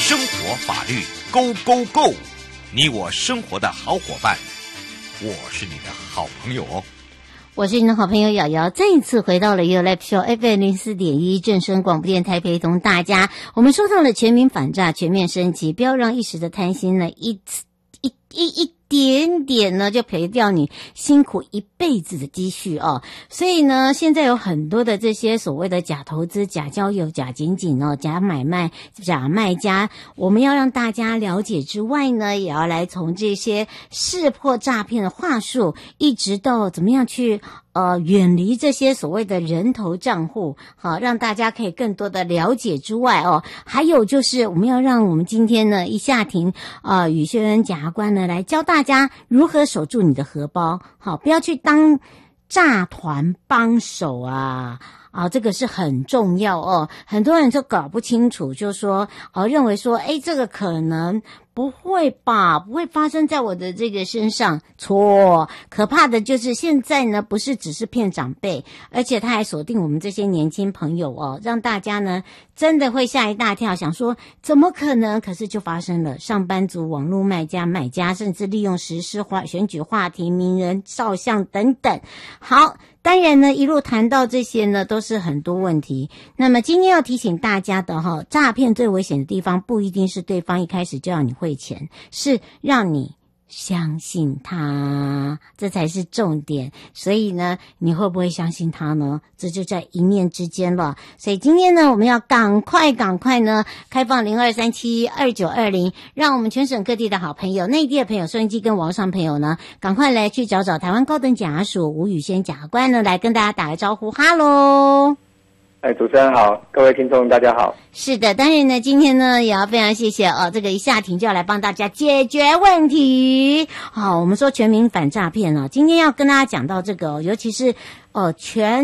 生活法律 Go Go Go， 你我生活的好伙伴，我是你的好朋友哦。 我是你的好朋友瑶瑶，再一次回到了 You Live Show FM 04.1正声广播电台，陪同大家。我们说到了全民反诈、全面升级，不要让一时的贪心呢，一点点呢就赔掉你辛苦一辈子的积蓄哦。所以呢，现在有很多的这些所谓的假投资、假交友、假仅仅哦、假买卖、假卖家，我们要让大家了解之外呢，也要来从这些识破诈骗的话术，一直到怎么样去远离这些所谓的人头账户，好，让大家可以更多的了解之外哦，还有就是我们要让我们今天呢一下庭宇轩恩检察官呢来教大家如何守住你的荷包，好，不要去当诈团帮手啊，这个是很重要哦。很多人就搞不清楚，就说认为说这个可能不会吧，不会发生在我的这个身上。错，可怕的就是现在呢，不是只是骗长辈，而且他还锁定我们这些年轻朋友哦，让大家呢真的会吓一大跳，想说怎么可能？可是就发生了，上班族、网络卖家、买家，甚至利用时事选举话题、名人照相等等。好，当然呢，一路谈到这些呢，都是很多问题。那么今天要提醒大家的诈骗最危险的地方，不一定是对方一开始就要你汇钱，是让你相信他，这才是重点。所以呢，你会不会相信他呢？这就在一念之间了。所以今天呢，我们要赶快呢，开放02372920，让我们全省各地的好朋友、内地的朋友、收音机跟网上朋友呢，赶快来去找台湾高等检察署吴宇轩检察官呢，来跟大家打个招呼，哈喽。 主持人好，各位听众大家好。 是的，当然呢，今天呢也要非常谢谢这个一下庭就要来帮大家解决问题。好，我们说全民反诈骗今天要跟大家讲到这个尤其是全